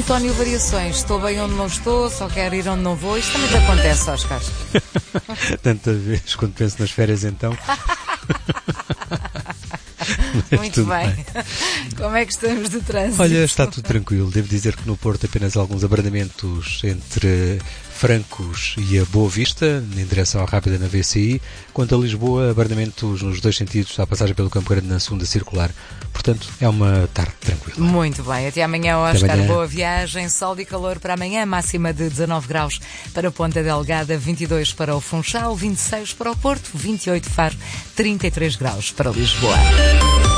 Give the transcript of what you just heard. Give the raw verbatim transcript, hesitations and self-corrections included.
António Variações, estou bem onde não estou, só quero ir onde não vou. Isto também te acontece, Oscar. Tantas vezes quando penso nas férias, então. Muito bem. bem. Como é que estamos de trânsito? Olha, está tudo tranquilo. Devo dizer que no Porto apenas alguns abrandamentos entre Francos e a Boa Vista, em direção à Rápida na V C I. Quanto a Lisboa, abrandamentos nos dois sentidos, à passagem pelo Campo Grande na segunda circular. Portanto, é uma tarde tranquila. Muito bem. Até amanhã, Oscar. Até amanhã. Boa viagem, sol e calor para amanhã. Máxima de dezanove graus para Ponta Delgada, vinte e dois para o Funchal, vinte e seis para o Porto, vinte e oito Faro, trinta e três graus para Lisboa.